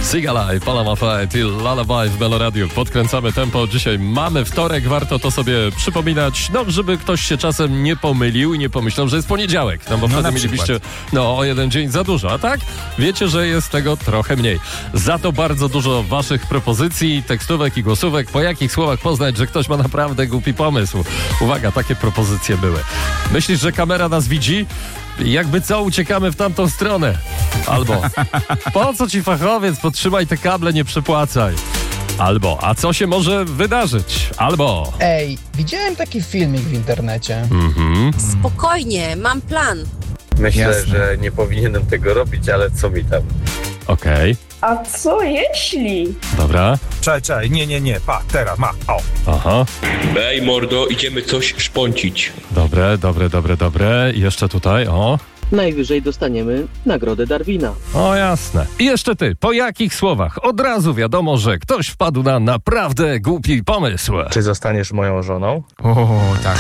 Sing Alive, Palama Fight i Lullaby w Melo Radio. Podkręcamy tempo. Dzisiaj mamy wtorek, warto to sobie przypominać, żeby ktoś się czasem nie pomylił i nie pomyślał, że jest poniedziałek. Bo wtedy mielibyście o jeden dzień za dużo. A tak? Wiecie, że jest tego trochę mniej. Za to bardzo dużo waszych propozycji, tekstówek i głosówek. Po jakich słowach poznać, że ktoś ma naprawdę głupi pomysł? Uwaga, takie propozycje były. Myślisz, że kamera nas widzi? Jakby co, uciekamy w tamtą stronę. Albo po co ci fachowiec, podtrzymaj te kable, nie przepłacaj. Albo a co się może wydarzyć? Albo Ej, widziałem taki filmik w internecie. Spokojnie, mam plan. Myślę, że nie powinienem tego robić, ale co mi tam? okej, A co jeśli? dobra, Czekaj, nie, teraz, o. aha, Ej mordo, idziemy coś szponcić. dobre. I jeszcze tutaj, Najwyżej dostaniemy nagrodę Darwina. jasne. I jeszcze ty, po jakich słowach? Od razu wiadomo, że ktoś wpadł na naprawdę głupi pomysł. Czy zostaniesz moją żoną? O, tak.